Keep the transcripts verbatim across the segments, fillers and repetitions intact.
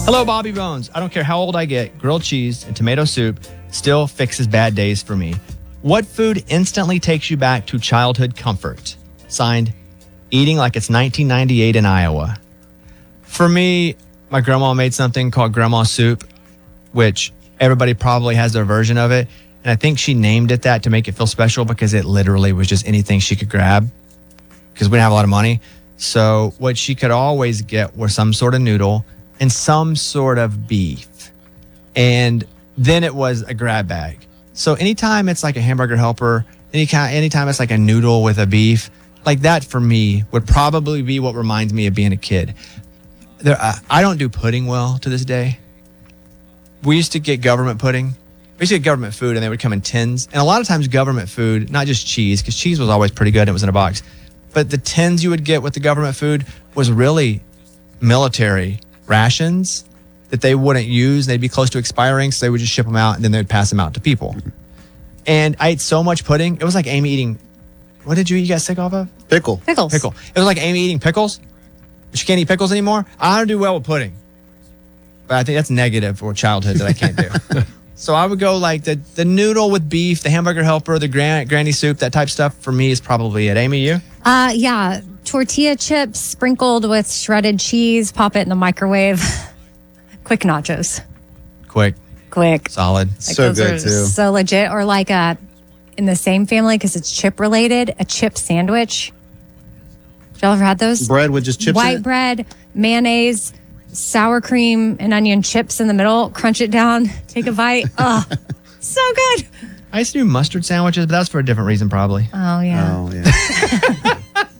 Hello, Bobby Bones. I don't care how old I get, grilled cheese and tomato soup still fixes bad days for me. What food instantly takes you back to childhood comfort? Signed, eating like it's nineteen ninety-eight in Iowa. For me, my grandma made something called grandma soup, which everybody probably has their version of it. And I think she named it that to make it feel special because it literally was just anything she could grab because we didn't have a lot of money. So what she could always get was some sort of noodle and some sort of beef. And then it was a grab bag. So anytime it's like a hamburger helper, any kind, anytime it's like a noodle with a beef, like that for me would probably be what reminds me of being a kid. There, uh, I don't do pudding well to this day. We used to get government pudding. We used to get government food and they would come in tins. And a lot of times government food, not just cheese, because cheese was always pretty good and it was in a box, but the tins you would get with the government food was really military rations that they wouldn't use. They'd be close to expiring, so they would just ship them out and then they'd pass them out to people. And I ate so much pudding. It was like Amy eating, what did you eat? You got sick off of? Pickle. Pickles. Pickle. It was like Amy eating pickles. But she can't eat pickles anymore. I don't do well with pudding. But I think that's negative for childhood that I can't do. So I would go like the, the noodle with beef, the hamburger helper, the gran- granny soup, that type of stuff for me is probably it. Amy, you? Uh, yeah. Tortilla chips sprinkled with shredded cheese. Pop it in the microwave. Quick nachos. Quick. Quick. Solid. Like so those good are too. So legit. Or like a, in the same family, because it's chip related, a chip sandwich. Did y'all ever had those? Bread with just chips in White it? bread, mayonnaise, sour cream, and onion chips in the middle. Crunch it down. Take a bite. Oh, so good. I used to do mustard sandwiches, but that's for a different reason probably. Oh, yeah. Oh, yeah.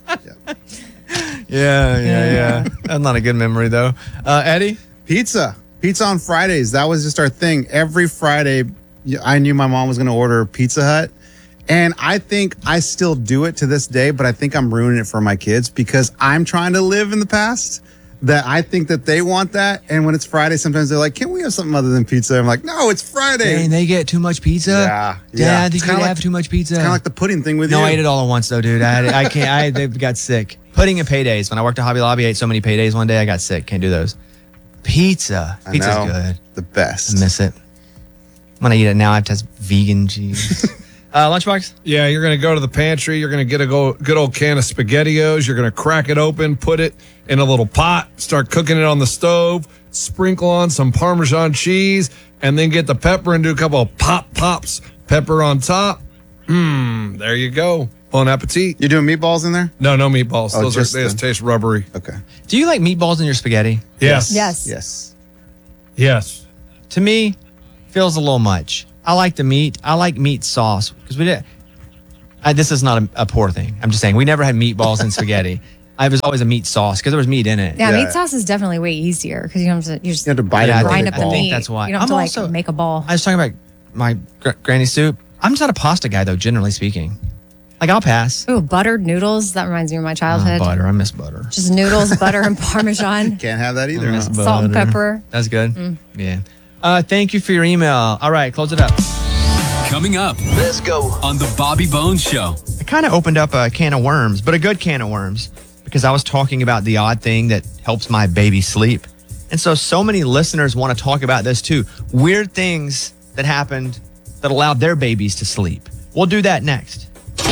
Yeah, yeah, yeah. That's not a good memory though. Uh, Eddie? Pizza. Pizza on Fridays. That was just our thing. Every Friday, I knew my mom was going to order Pizza Hut. And I think I still do it to this day, but I think I'm ruining it for my kids because I'm trying to live in the past. That I think that they want that. And when it's Friday, sometimes they're like, can we have something other than pizza? I'm like, no, it's Friday. Dang, they get too much pizza? Yeah, yeah. Dad, did It's you kinda have like- too much pizza? It's kind of like the pudding thing with No, you. I ate it all at once though, dude. I, had, I can't. I they got sick. Pudding and paydays. When I worked at Hobby Lobby, I ate so many paydays one day. I got sick. Can't do those. Pizza. I Pizza's know. good. The best. I miss it. When I eat it now, I have to have vegan cheese. uh, Lunchbox. Yeah, you're going to go to the pantry. You're going to get a go, good old can of SpaghettiOs. You're going to crack it open, put it in a little pot, start cooking it on the stove, sprinkle on some Parmesan cheese, and then get the pepper and do a couple of pop pops, pepper on top. Mmm, there you go. Bon appetit. You doing meatballs in there? No, no meatballs. Oh, Those just are, they just the- taste rubbery. Okay. Do you like meatballs in your spaghetti? Yes. Yes. Yes. Yes. To me, feels a little much. I like the meat. I like meat sauce because we did. I, this is not a, a poor thing. I'm just saying we never had meatballs in spaghetti. I was always a meat sauce because there was meat in it. Yeah, Yeah. meat sauce is definitely way easier because you don't have to, you just You have to bite Yeah, it. I grind think- up the I think meat. that's why. You don't have I'm to like also- make a ball. I was talking about my gr- granny soup. I'm just not a pasta guy though, generally speaking. Like I'll pass. Ooh, buttered noodles. That reminds me of my Oh, childhood. butter. I miss butter. Just noodles, butter, and Parmesan. Can't have that either. miss huh? Salt and butter. pepper. That's good. Yeah. Uh, thank you for your email. All right, close it up. Coming up Let's go. on The Bobby Bones Show. I kind of opened up a can of worms, but a good can of worms, because I was talking about the odd thing that helps my baby sleep. And so, so many listeners want to talk about this too. Weird things that happened that allowed their babies to sleep. We'll do that next.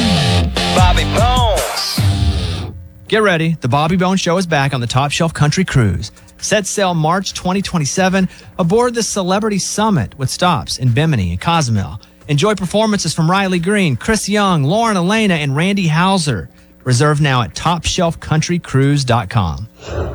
Bobby Bones. Get ready. The Bobby Bones Show is back on the Top Shelf Country Cruise. Set sail March twenty twenty-seven aboard the Celebrity Summit with stops in Bimini and Cozumel. Enjoy performances from Riley Green, Chris Young, Lauren Elena, and Randy Hauser. Reserve now at top shelf country cruise dot com.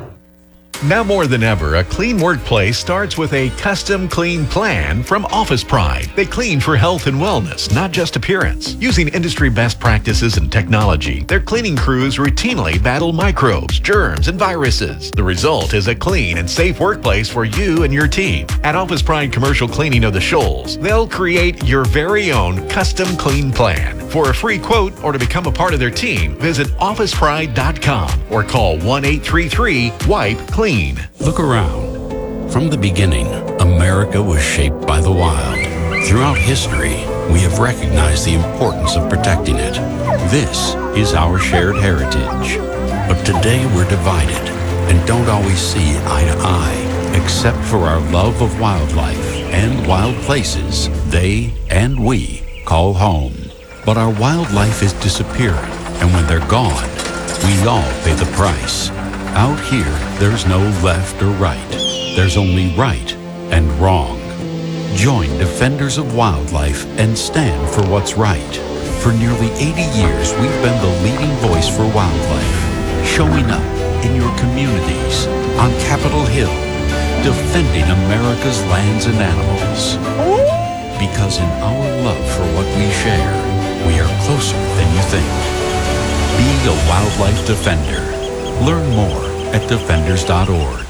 Now more than ever, a clean workplace starts with a custom clean plan from Office Pride. They clean for health and wellness, not just appearance. Using industry best practices and technology, their cleaning crews routinely battle microbes, germs, and viruses. The result is a clean and safe workplace for you and your team. At Office Pride Commercial Cleaning of the Shoals, they'll create your very own custom clean plan. For a free quote or to become a part of their team, visit office pride dot com or call one eight three three wipe clean. Look around. From the beginning, America was shaped by the wild. Throughout history, we have recognized the importance of protecting it. This is our shared heritage. But today we're divided and don't always see eye to eye, except Except for our love of wildlife and wild places, they and we call home. But our wildlife is disappearing, and when they're gone, we all pay the price. Out here, there's no left or right. There's only right and wrong. Join Defenders of Wildlife and stand for what's right. For nearly eighty years, we've been the leading voice for wildlife, showing up in your communities, on Capitol Hill, defending America's lands and animals. Because in our love for what we share, we are closer than you think. Be a wildlife defender. Learn more at defenders dot org.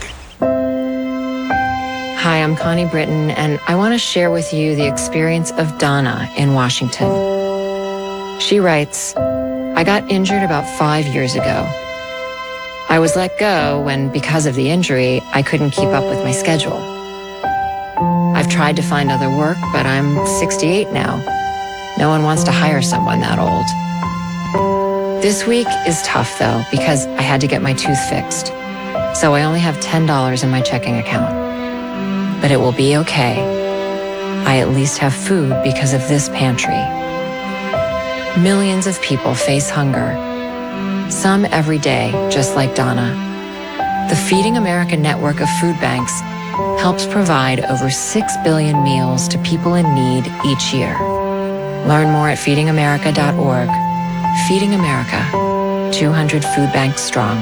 Hi, I'm Connie Britton, and I want to share with you the experience of Donna in Washington. She writes, I got injured about five years ago. I was let go when, because of the injury, I couldn't keep up with my schedule. I've tried to find other work, but I'm sixty-eight now. No one wants to hire someone that old. This week is tough, though, because I had to get my tooth fixed. So I only have ten dollars in my checking account. But it will be okay. I at least have food because of this pantry. Millions of people face hunger. Some every day, just like Donna. The Feeding America network of food banks helps provide over six billion meals to people in need each year. Learn more at feeding america dot org. Feeding America, two hundred food banks strong.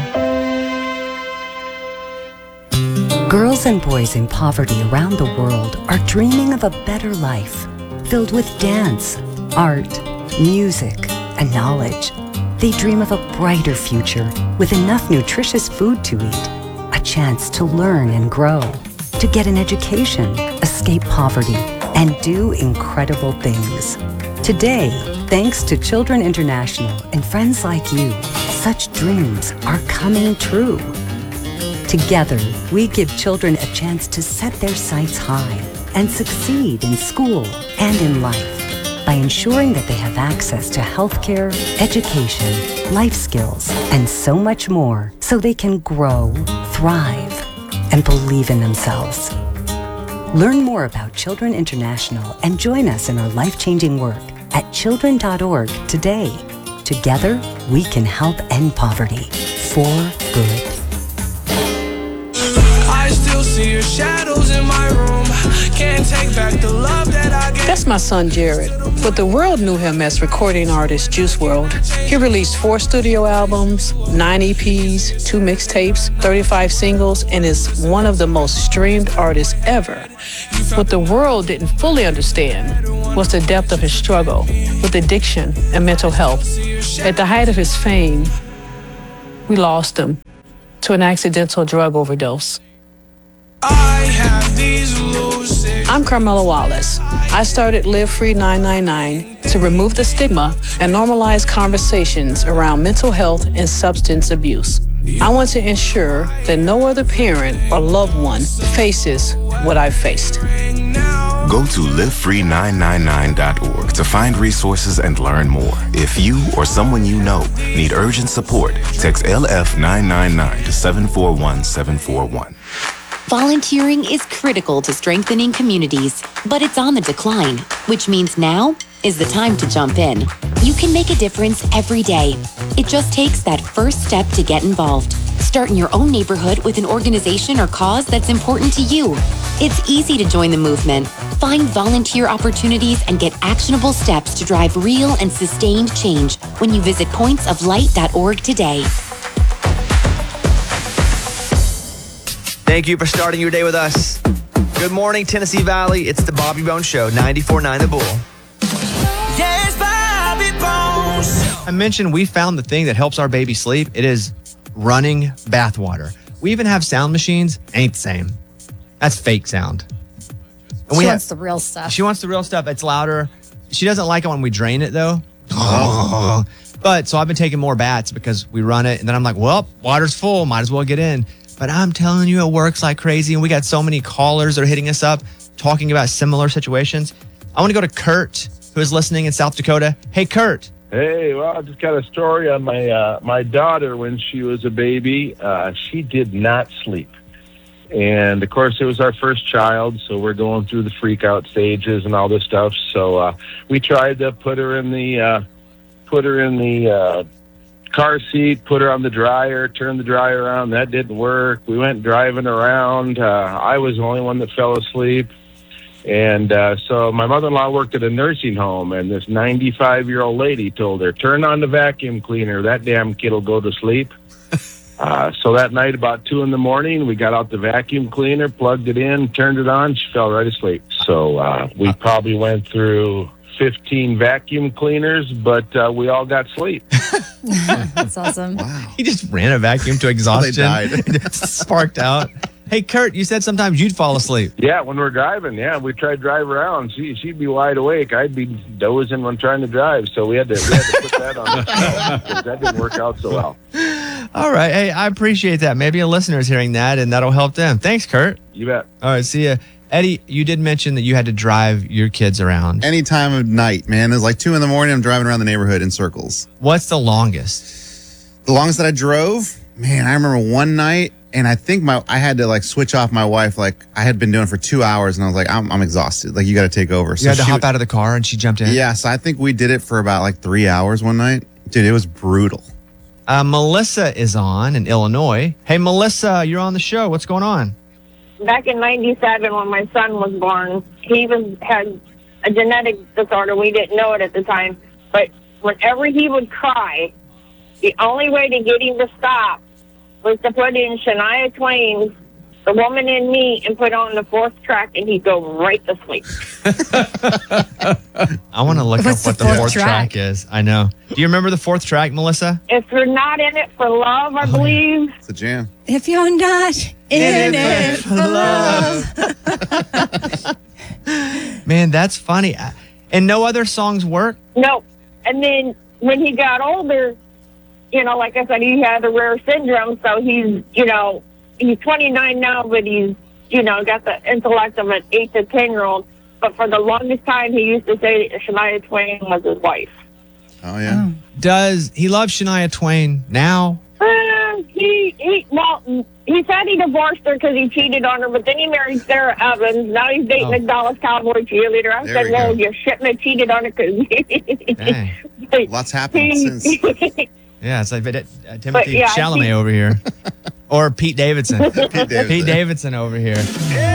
Girls and boys in poverty around the world are dreaming of a better life, filled with dance, art, music, and knowledge. They dream of a brighter future with enough nutritious food to eat, a chance to learn and grow, to get an education, escape poverty, and do incredible things. Today, thanks to Children International and friends like you, such dreams are coming true. Together, we give children a chance to set their sights high and succeed in school and in life by ensuring that they have access to healthcare, education, life skills, and so much more so they can grow, thrive, and believe in themselves. Learn more about Children International and join us in our life-changing work at children dot org today. Together, we can help end poverty for good. I still see your shadows in my room. Can't take back the love that I gave. That's my son Jared, but the world knew him as recording artist Juice world. He released four studio albums, nine E Ps, two mixtapes, thirty-five singles, and is one of the most streamed artists ever. What the world didn't fully understand was the depth of his struggle with addiction and mental health. At the height of his fame, we lost him to an accidental drug overdose. I have these lucid. I'm Carmela Wallace. I started Live Free nine nine nine to remove the stigma and normalize conversations around mental health and substance abuse. I want to ensure that no other parent or loved one faces what I've faced. Go to live free nine nine nine dot org to find resources and learn more. If you or someone you know need urgent support, text L F nine nine nine to seven four one seven four one. Volunteering is critical to strengthening communities, but it's on the decline, which means now is the time to jump in. You can make a difference every day. It just takes that first step to get involved. Start in your own neighborhood with an organization or cause that's important to you. It's easy to join the movement. Find volunteer opportunities and get actionable steps to drive real and sustained change when you visit points of light dot org today. Thank you for starting your day with us. Good morning, Tennessee Valley. It's the Bobby Bones Show, ninety-four point nine The Bull. Yes, Bobby Bones. I mentioned we found the thing that helps our baby sleep. It is running bath water. We even have sound machines. Ain't the same. That's fake sound. And She we wants have, the real stuff. She wants the real stuff. It's louder. She doesn't like it when we drain it, though. But so I've been taking more baths because we run it. And then I'm like, well, water's full. Might as well get in. But I'm telling you, it works like crazy. And we got so many callers that are hitting us up talking about similar situations. I want to go to Kurt, who is listening in South Dakota. Hey, Kurt. Hey, well, I just got a story on my uh, my daughter when she was a baby. Uh, she did not sleep. And of course, it was our first child, so we're going through the freak out stages and all this stuff. So uh, we tried to put her in the uh, put her in the uh, car seat, put her on the dryer, turn the dryer around. That didn't work. We went driving around. Uh, I was the only one that fell asleep. And uh, so my mother-in-law worked at a nursing home, and this ninety-five-year-old lady told her, turn on the vacuum cleaner. That damn kid will go to sleep. Uh, so that night, about two in the morning, we got out the vacuum cleaner, plugged it in, turned it on. She fell right asleep. So uh, we probably went through fifteen vacuum cleaners, but uh, we all got sleep. That's awesome. Wow. He just ran a vacuum to exhaustion. They died. Sparked out. Hey, Kurt, you said sometimes you'd fall asleep. Yeah, when we're driving, yeah, we tried to drive around. She, she'd be wide awake. I'd be dozing when trying to drive. So we had to, we had to put that on the shelf because that didn't work out so well. All right. Hey, I appreciate that. Maybe a listener's hearing that, and that'll help them. Thanks, Kurt. You bet. All right. See ya. Eddie, you did mention that you had to drive your kids around. Any time of night, man. It's like two in the morning. I'm driving around the neighborhood in circles. What's the longest? The longest that I drove, man, I remember one night, and I think my I had to like switch off my wife. Like I had been doing it for two hours, and I was like, I'm, I'm exhausted. Like you got to take over. You had to she hop would- out of the car, and she jumped in. Yeah, so I think we did it for about like three hours one night. Dude, it was brutal. Uh, Melissa is on in Illinois. Hey, Melissa, you're on the show. What's going on? Back in ninety-seven, when my son was born, he was had a genetic disorder. We didn't know it at the time. But whenever he would cry, the only way to get him to stop was to put in Shania Twain's The Woman in Me and put on the fourth track, and he'd go right to sleep. I want to look What's up what the the fourth fourth track? track is. I know. Do you remember the fourth track, Melissa? If you're not in it for love, I believe. It's a jam. If you're not in it for love. Man, that's funny. And no other songs work? No. And then when he got older, you know, like I said, he had a rare syndrome, so he's, you know, he's twenty-nine now, but he's, you know, got the intellect of an eight to ten-year-old. But for the longest time, he used to say Shania Twain was his wife. Oh, yeah. Does he love Shania Twain now? Uh, he, he, well, he said he divorced her because he cheated on her, but then he married Sarah Evans. Now he's dating Oh. a Dallas Cowboy cheerleader. I There said, we well, go. you shouldn't have cheated on her because... Lots happened since. Yeah, it's like uh, Timothy yeah, Chalamet he- over here. Or Pete Davidson. Pete Davidson. Pete Davidson over here.